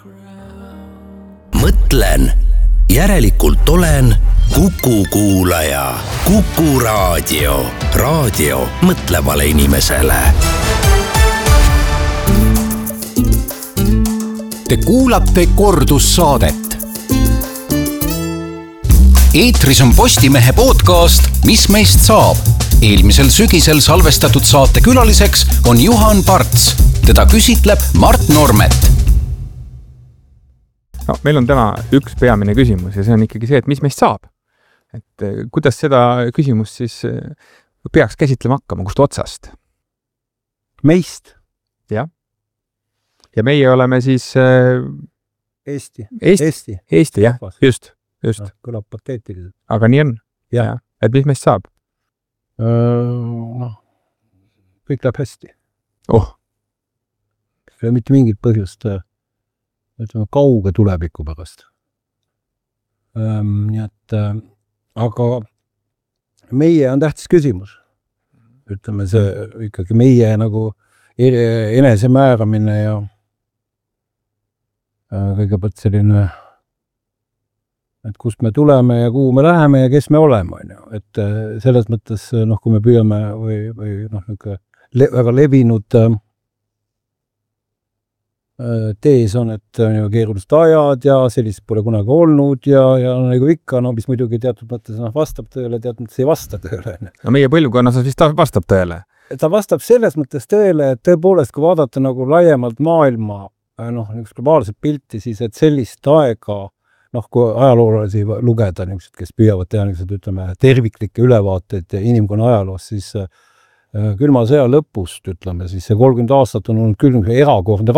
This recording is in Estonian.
Mõtlen, järelikult olen Kuku kuulaja. Kuku raadio. Raadio mõtlevale inimesele. Te kuulate kordussaadet. Eetris on Postimehe podcast Mis meist saab? Eelmisel sügisel salvestatud saate külaliseks on Juhan Parts. Teda küsitleb Mart Normet. No, meil on täna üks peamine küsimus ja see on ikkagi see, et mis meist saab. Et kuidas seda küsimust siis peaks käsitlema hakkama, kust otsast? Meist. Ja. Ja meie oleme siis Eesti, jah, just. No, kõlab pateetiliselt. Aga nii on. Ja. Et mis meist saab? Kõik läheb hästi. Oh. Ei ole mitte mingit põhjust ütleme, kauge tuleviku pärast. Nii et, aga meie on tähtis küsimus. Ütleme, see ikkagi meie nagu enesemääramine ja kõigepealt selline, et kust me tuleme ja kuhu me läheme ja kes me oleme. Et selles mõttes, kui me püüame või väga levinud tees on, et on keerulised ajad ja sellist pole kunagi olnud ja nagu ikka, mis muidugi teatud mõttes vastab tõele, teatud mõttes ei vasta tõele. No meie põlvkonnas vist vastab tõele. Ta vastab selles mõttes tõele, et tõepoolest, kui vaadata nagu laiemalt maailma, üks globaalset pilti, siis et sellist aega, kui ajaloolasi lugeda, kes püüavad teha ütleme, terviklikke ülevaateid inimkonna ajaloos, siis külma sõja lõpust, ütleme, siis see 30 aastat on olnud küll erakordne